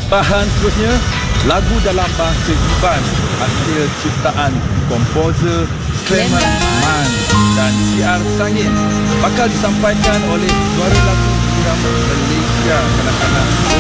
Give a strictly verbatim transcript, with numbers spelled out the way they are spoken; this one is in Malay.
Bahan seterusnya, lagu dalam bahasa Iban hasil ciptaan komposer Clement Mann dan Siar Sangin, bakal disampaikan oleh juara lagu irama Malaysia kanak-kanak